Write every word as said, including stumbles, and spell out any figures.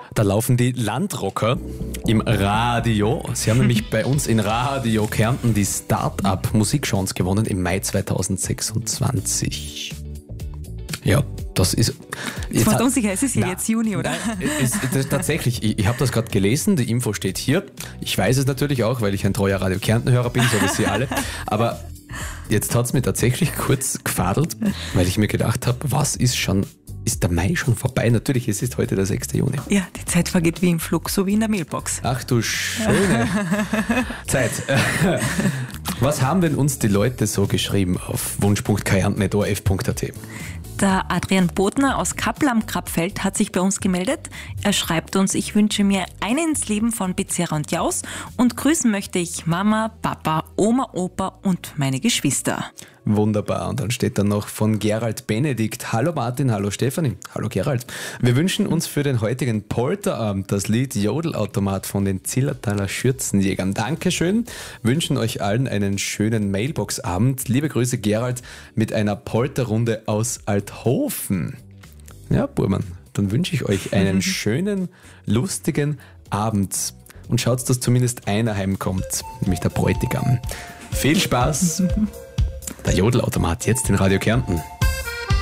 Da laufen die Landrocker im Radio. Sie haben nämlich bei uns in Radio Kärnten die Start-up-Musikchance gewonnen im Mai zweitausendsechsundzwanzig. Ja, das ist... Jetzt macht unsicher, es ist ja jetzt Juni, oder? Nein, es, das, tatsächlich, ich, ich habe das gerade gelesen, die Info steht hier. Ich weiß es natürlich auch, weil ich ein treuer Radio Kärnten-Hörer bin, so wie Sie alle. Aber jetzt hat es mir tatsächlich kurz gefadelt, weil ich mir gedacht habe, was ist schon... Ist der Mai schon vorbei? Natürlich, es ist heute der sechste Juni. Ja, die Zeit vergeht wie im Flug, so wie in der Mailbox. Ach du schöne Zeit. Was haben denn uns die Leute so geschrieben auf wunsch punkt kärnten at o r f punkt a t? Der Adrian Bodner aus Kappel am Krapfeld hat sich bei uns gemeldet. Er schreibt uns, ich wünsche mir einen ins Leben von Bezerra und Jaus und grüßen möchte ich Mama, Papa, Oma, Opa und meine Geschwister. Wunderbar. Und dann steht dann noch von Gerald Benedikt. Hallo Martin, hallo Stefanie, hallo Gerald. Wir wünschen uns für den heutigen Polterabend das Lied Jodelautomat von den Zillertaler Schürzenjägern. Dankeschön. Wünschen euch allen einen schönen Mailbox-Abend. Liebe Grüße Gerald mit einer Polterrunde aus Althofen. Ja, Burmann, dann wünsche ich euch einen schönen, lustigen Abend. Und schaut, dass zumindest einer heimkommt, nämlich der Bräutigam. Viel Spaß! Der Jodelautomat jetzt in Radio Kärnten.